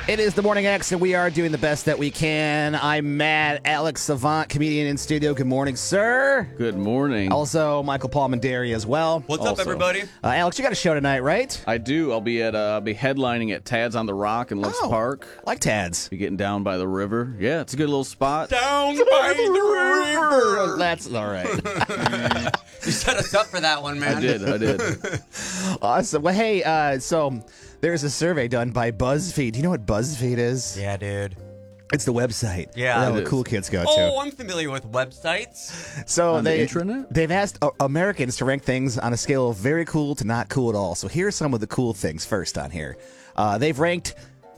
It is the Morning X, and we are doing the best that we can. I'm Matt, Alex Savant, comedian in studio. Good morning, sir. Good morning. Also, Michael Palminteri as well. What's up, everybody? Alex, you got a show tonight, right? I do. I'll be headlining at Tad's on the Rock in Lex Park. I like Tad's. Be getting down by the river. Yeah, it's a good little spot. Down by the river. That's all right. You set us up for that one, man. I did. Awesome. Well, hey, so there's a survey done by BuzzFeed. Do you know what BuzzFeed is? Yeah, dude. It's the website. Yeah. Where all It the is. cool kids go to. Oh, I'm familiar with websites. So On the intranet? they've asked Americans to rank things on a scale of very cool to not cool at all. So here's some of the cool things first on here. They've ranked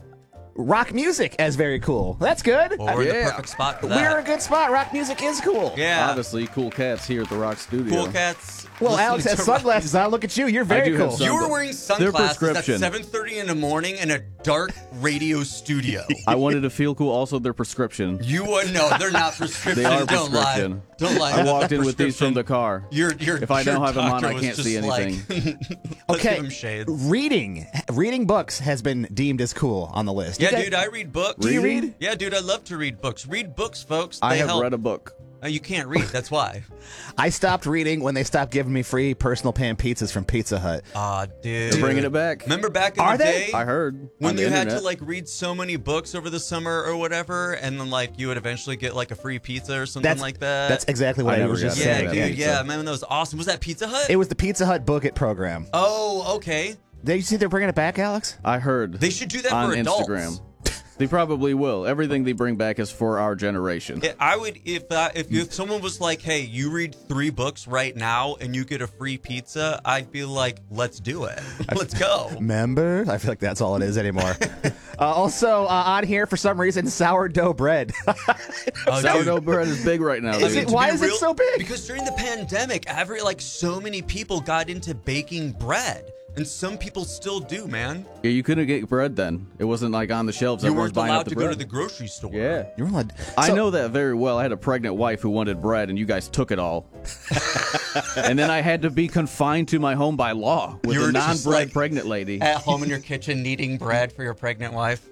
rock music as very cool. That's good. Well, we're in the Yeah. perfect spot for that. We're in a good spot. Rock music is cool. Yeah. Obviously, cool cats here at the Rock Studio. Cool cats. Well, Listen Alex to has rock sunglasses on. Look at you. You're I very do have cool. some- You were wearing They're sunglasses at prescription. 7:30 in the morning in a dark radio studio. I wanted to feel cool. Also, they're prescription. You would no, they're not prescription. They are Don't lie. prescription. Don't lie. I about walked the in with these from the car. Your If I don't have them on, doctor I was can't just see anything. Let's Okay. give him shades. Reading books has been deemed as cool on the list. Yeah, You guys- dude, I read books. Do you read? Yeah, dude, I love to read books. Read books, folks. I They have help. read a book. You can't read. That's why. I stopped reading when they stopped giving me free personal pan pizzas from Pizza Hut. Aw, dude. They're bringing it back. Remember back in Are the they? day I heard. when on the you had to internet. like read so many books over the summer or whatever, and then like you would eventually get like a free pizza or something like that. That's exactly what I I, never was got just that. yeah, saying. that dude. pizza. Yeah, man, that was awesome. Was that Pizza Hut? It was the Pizza Hut Book It program. Oh, okay. Did you see they're bringing it back, Alex? I heard. They should do that on for adults. Instagram. They probably will. Everything they bring back is for our generation. I would if someone was like, "Hey, you read 3 books right now and you get a free pizza," I'd be like, "Let's do it. Let's go." Member? I feel like that's all it is anymore. Also, on here, for some reason, sourdough bread. Oh, Sourdough dude. bread is big right now. Is dude. it- why To be is it so big? Because during the pandemic, so many people got into baking bread, and some people still do, man. Yeah, you couldn't get bread then. It wasn't like on the shelves. You Everyone's weren't buying allowed up the to bread. go to the grocery store. Yeah. You're allowed. I So- know that very well. I had a pregnant wife who wanted bread, and you guys took it all. And then I had to be confined to my home by law with You a were just non-bread like- pregnant lady. At home in your kitchen, kneading bread for your pregnant wife.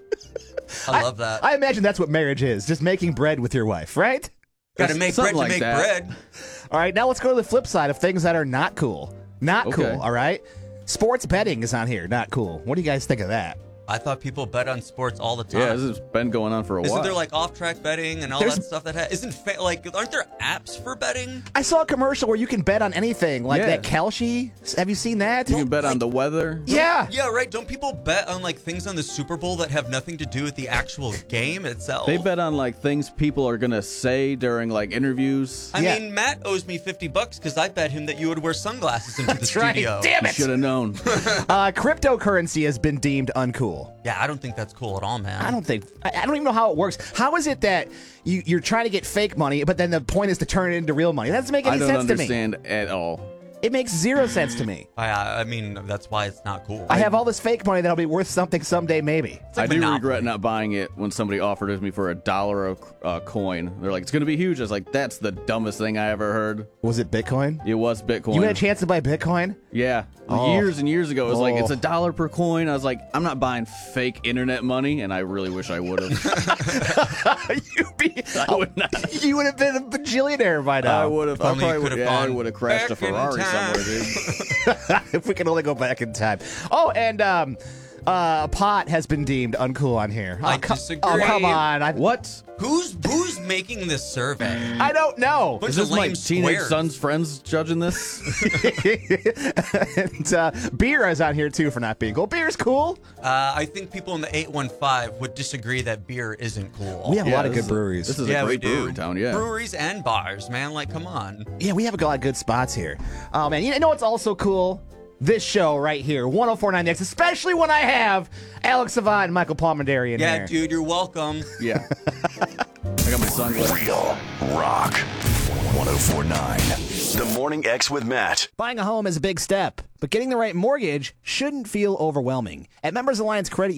I love that. I imagine that's what marriage is, just making bread with your wife, right? Got to make bread something to like make that. bread. All right, now let's go to the flip side of things that are not cool. Not Okay. cool, all right? Sports betting is on here, not cool. What do you guys think of that? I thought people bet on sports all the time. Yeah, this has been going on for a Isn't while. there like off-track betting and all There's- that stuff aren't there apps for betting? I saw a commercial where you can bet on anything, like Yeah. that Kalshi. Have you seen that? You can bet on the weather. Yeah. Yeah, right. Don't people bet on like things on the Super Bowl that have nothing to do with the actual game itself? They bet on like things people are gonna say during like interviews. I Yeah. mean, Matt owes me $50 because I bet him that you would wear sunglasses into the That's right. studio. Damn You it. should have known. Cryptocurrency has been deemed uncool. Yeah, I don't think that's cool at all, man. I don't even know how it works. How is it that you're trying to get fake money, but then the point is to turn it into real money? That doesn't make any I don't sense to me. understand at all. It makes zero sense to me. I mean, that's why it's not cool. I have all this fake money that'll be worth something someday, maybe. It's like I do Monopoly. regret not buying it when somebody offered it to me for $1 a coin. They're like, it's going to be huge. I was like, that's the dumbest thing I ever heard. Was it Bitcoin? It was Bitcoin. You had a chance to buy Bitcoin? Yeah. Oh. Years and years ago, it was like, Oh. it's $1 per coin. I was like, I'm not buying fake internet money, and I really wish I would have. I would not. You would have been a bajillionaire by now. I would have. I only you probably could would, have yeah, I gone would have crashed a back in Ferrari time. somewhere, dude. If we can only go back in time. Oh, and pot has been deemed uncool on here. I Oh, disagree. Oh, come on. What? Who's making this survey? I don't know. Bunch Is of this my lame teenage squares. son's friends judging this? And beer is on here, too, for not being cool. Beer's cool. I think people in the 815 would disagree that beer isn't cool. We have a lot of this good is breweries. This is Yeah, a we great do. brewery town, yeah. Breweries and bars, man. Like, come on. Yeah, we have a lot of good spots here. Oh, man. You know what's also cool? This show right here, 1049X, especially when I have Alex Savant and Michael Palminteri in Yeah, here. dude, you're welcome. Yeah. I got my sunglasses. Real Rock 1049. The Morning X with Matt. Buying a home is a big step, but getting the right mortgage shouldn't feel overwhelming. At Members Alliance Credit